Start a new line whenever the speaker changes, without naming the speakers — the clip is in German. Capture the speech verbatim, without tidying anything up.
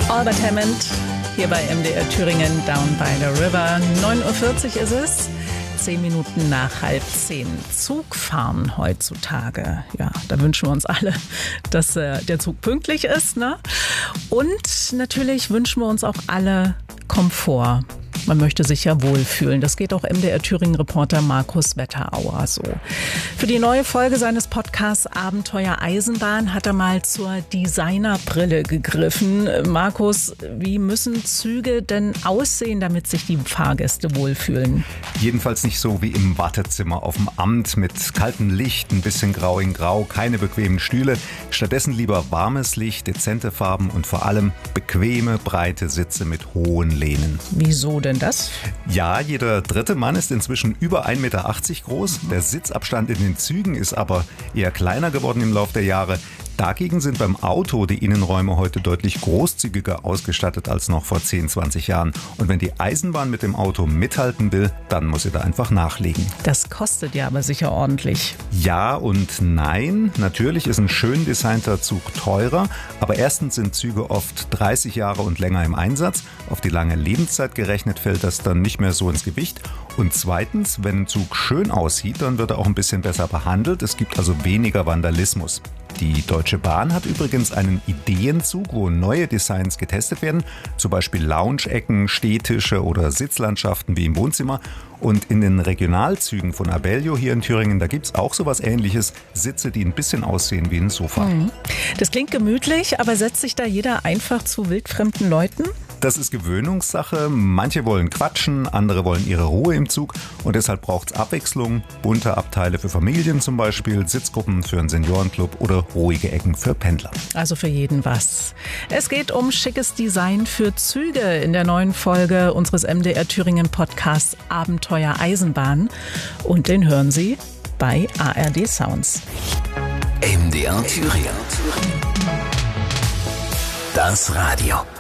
Albert Hammond hier bei M D R Thüringen, Down by the River. neun Uhr vierzig ist es, zehn Minuten nach halb zehn. Zugfahren heutzutage, ja, da wünschen wir uns alle, dass äh, der Zug pünktlich ist, ne? Und natürlich wünschen wir uns auch alle Komfort. Man möchte sich ja wohlfühlen. Das geht auch M D R Thüringen-Reporter Markus Wetterauer so. Für die neue Folge seines Podcasts Abenteuer Eisenbahn hat er mal zur Designerbrille gegriffen. Markus, wie müssen Züge denn aussehen, damit sich die Fahrgäste wohlfühlen?
Jedenfalls nicht so wie im Wartezimmer auf dem Amt mit kaltem Licht, ein bisschen grau in grau, keine bequemen Stühle. Stattdessen lieber warmes Licht, dezente Farben und vor allem bequeme, breite Sitze mit hohen Lehnen.
Wieso denn das?
Ja, jeder dritte Mann ist inzwischen über ein Meter achtzig groß. Der Sitzabstand in den Zügen ist aber eher kleiner geworden im Laufe der Jahre. Dagegen sind beim Auto die Innenräume heute deutlich großzügiger ausgestattet als noch vor zehn, zwanzig Jahren. Und wenn die Eisenbahn mit dem Auto mithalten will, dann muss sie da einfach nachlegen.
Das kostet ja aber sicher ordentlich.
Ja und nein. Natürlich ist ein schön designter Zug teurer, aber erstens sind Züge oft dreißig Jahre und länger im Einsatz. Auf die lange Lebenszeit gerechnet fällt das dann nicht mehr so ins Gewicht. Und zweitens, wenn ein Zug schön aussieht, dann wird er auch ein bisschen besser behandelt. Es gibt also weniger Vandalismus. Die Deutsche Bahn hat übrigens einen Ideenzug, wo neue Designs getestet werden, zum Beispiel Lounge-Ecken, Stehtische oder Sitzlandschaften wie im Wohnzimmer. Und in den Regionalzügen von Abellio hier in Thüringen, da gibt es auch sowas Ähnliches, Sitze, die ein bisschen aussehen wie ein Sofa.
Das klingt gemütlich, aber setzt sich da jeder einfach zu wildfremden Leuten?
Das ist Gewöhnungssache. Manche wollen quatschen, andere wollen ihre Ruhe im Zug. Und deshalb braucht es Abwechslung, bunte Abteile für Familien zum Beispiel, Sitzgruppen für einen Seniorenclub oder ruhige Ecken für Pendler.
Also für jeden was. Es geht um schickes Design für Züge in der neuen Folge unseres M D R Thüringen Podcasts Abenteuer Eisenbahn. Und den hören Sie bei A R D Sounds.
M D R Thüringen. Das Radio.